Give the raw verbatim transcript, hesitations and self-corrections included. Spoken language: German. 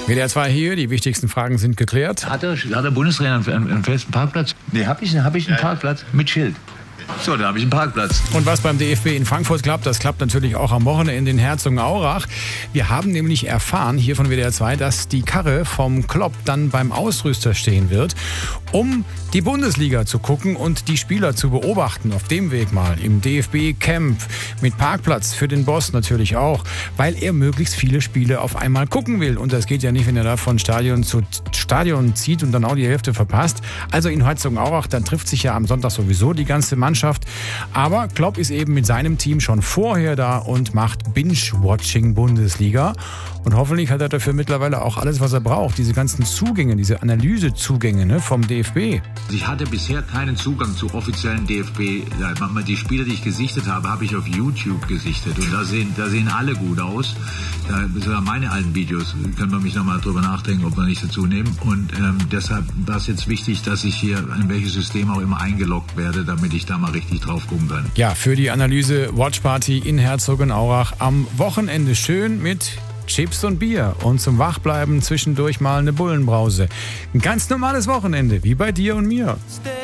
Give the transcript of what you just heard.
W D R zwei hier, die wichtigsten Fragen sind geklärt. Hat der, hat der Bundestrainer einen, einen festen Parkplatz? Nee, habe ich, hab ich einen Parkplatz mit Schild. So, da habe ich einen Parkplatz. Und was beim D F B in Frankfurt klappt, das klappt natürlich auch am Wochenende in Herzogenaurach. Wir haben nämlich erfahren hier von W D R zwei, dass die Karre vom Klopp dann beim Ausrüster stehen wird, um die Bundesliga zu gucken und die Spieler zu beobachten. Auf dem Weg mal im D F B-Camp mit Parkplatz für den Boss natürlich auch, weil er möglichst viele Spiele auf einmal gucken will. Und das geht ja nicht, wenn er da von Stadion zu Stadion zieht und dann auch die Hälfte verpasst. Also in Herzogenaurach, dann trifft sich ja am Sonntag sowieso die ganze Mannschaft. Aber Klopp ist eben mit seinem Team schon vorher da und macht Binge-Watching Bundesliga. Und hoffentlich hat er dafür mittlerweile auch alles, was er braucht. Diese ganzen Zugänge, diese Analysezugänge, ne, vom D F B. Ich hatte bisher keinen Zugang zu offiziellen D F B. Die Spiele, die ich gesichtet habe, habe ich auf YouTube gesichtet. Und da sehen, da sehen alle gut aus. Sogar meine alten Videos, können wir mich nochmal drüber nachdenken, ob wir nicht dazu nehmen. Und ähm, deshalb war es jetzt wichtig, dass ich hier in welches System auch immer eingeloggt werde, damit ich da mal richtig drauf gucken kann. Ja, für die Analyse Watch Party in Herzogenaurach am Wochenende schön mit Chips und Bier und zum Wachbleiben zwischendurch mal eine Bullenbrause. Ein ganz normales Wochenende, wie bei dir und mir.